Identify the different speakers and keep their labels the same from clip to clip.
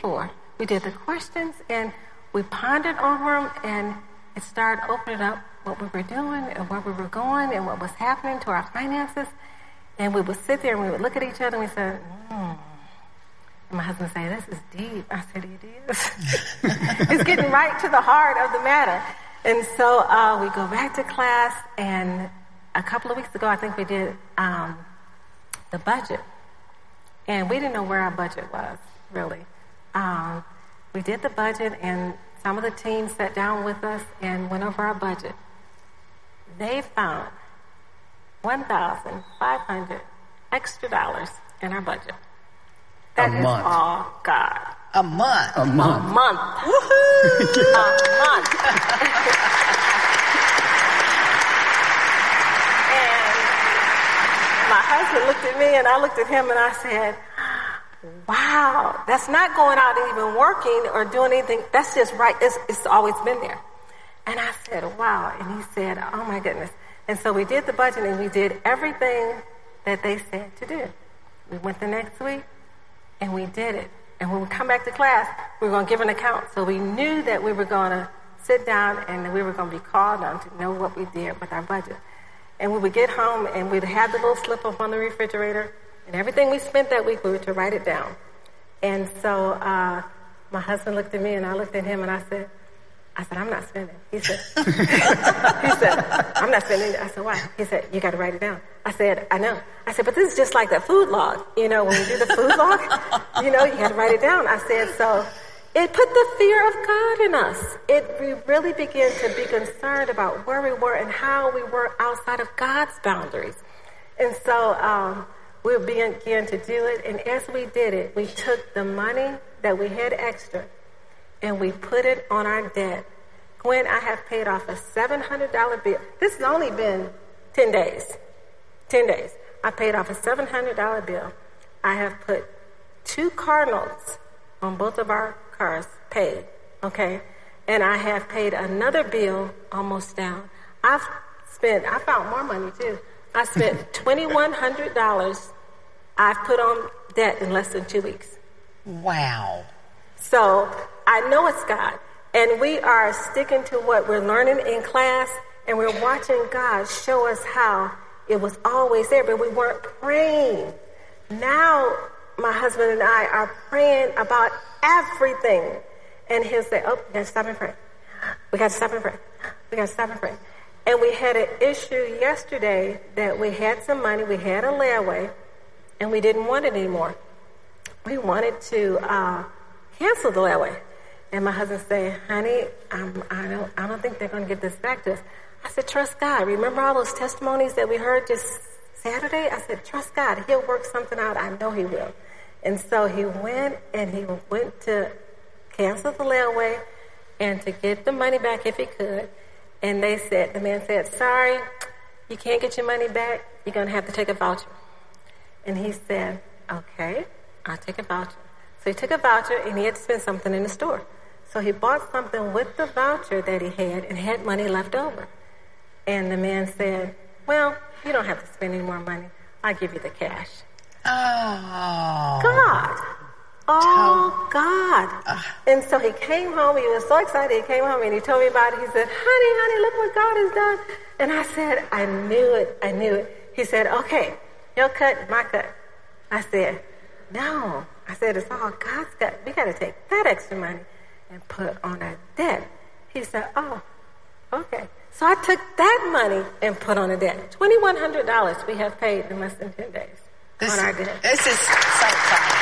Speaker 1: before. We did the questions, and we pondered over them, and it started opening up what we were doing and where we were going and what was happening to our finances. And we would sit there and we would look at each other and we said, And my husband said, this is deep. I said, it is. It's getting right to the heart of the matter. And so we go back to class, and a couple of weeks ago, I think we did the budget. And we didn't know where our budget was, really. We did the budget, and some of the teams sat down with us and went over our budget. They found $1,500 extra dollars in our budget. That is all God.
Speaker 2: A month.
Speaker 1: A month. Woohoo! A month. And my husband looked at me, and I looked at him, and I said, wow, that's not going out and even working or doing anything. That's just right. It's always been there. And I said, wow. And he said, oh, my goodness. And so we did the budget, and we did everything that they said to do. We went the next week, and we did it. And when we come back to class, we were going to give an account. So we knew that we were going to sit down, and we were going to be called on to know what we did with our budget. And we would get home, and we'd have the little slip up on the refrigerator, and everything we spent that week, we were to write it down. And so my husband looked at me, and I looked at him, and I said, I'm not spending. He said, I'm not spending. I said, why? He said, you got to write it down. I said, I know. I said, but this is just like the food log. You know, when we do the food log, you got to write it down. I said, so it put the fear of God in us. We really began to be concerned about where we were and how we were outside of God's boundaries. And so we began to do it. And as we did it, we took the money that we had extra, and we put it on our debt. Gwen, I have paid off a $700 bill. This has only been 10 days. 10 days. I paid off a $700 bill. I have put 2 car notes on both of our cars paid, okay? And I have paid another bill almost down. I found more money too. I spent $2,100 I've put on debt in less than 2 weeks.
Speaker 2: Wow.
Speaker 1: So I know it's God. And we are sticking to what we're learning in class, and we're watching God show us how it was always there, but we weren't praying. Now, my husband and I are praying about everything. And he'll say, we got to stop and pray. We got to stop and pray. We got to stop and pray. And we had an issue yesterday that we had some money, we had a layaway, and we didn't want it anymore. We wanted to cancel the layaway. And my husband said, honey, I don't think they're going to get this back to us. I said, trust God. Remember all those testimonies that we heard just Saturday? I said, trust God. He'll work something out. I know he will. And so he went to cancel the layaway and to get the money back if he could. And the man said, sorry, you can't get your money back. You're going to have to take a voucher. And he said, okay, I'll take a voucher. So he took a voucher, and he had to spend something in the store. So he bought something with the voucher that he had and had money left over. And the man said, well, you don't have to spend any more money. I'll give you the cash.
Speaker 2: Oh.
Speaker 1: God. Oh, God. And so he came home. He was so excited. He came home, and he told me about it. He said, honey, look what God has done. And I said, I knew it. He said, okay, your cut, my cut. I said, no. I said, it's all God's cut. We got to take that extra money and put on our debt. He said, oh, okay. So I took that money and put on a debt. $2,100 we have paid in less than 10 days on our debt.
Speaker 2: This is so exciting.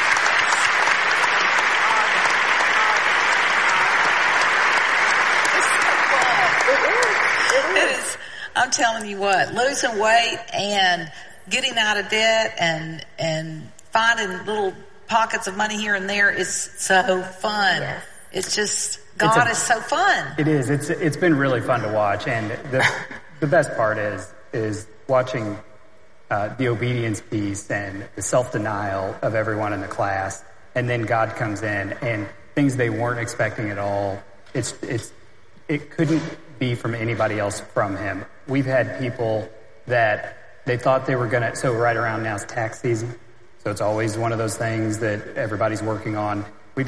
Speaker 2: It is. I'm telling you what, losing weight and getting out of debt and finding little pockets of money here and there is so fun. Yes. It's just, God is so fun.
Speaker 3: It is. It's been really fun to watch. And the best part is watching the obedience piece and the self-denial of everyone in the class. And then God comes in and things they weren't expecting at all. It couldn't be from anybody else from him. We've had people that they thought they were so right around now is tax season. So it's always one of those things that everybody's working on.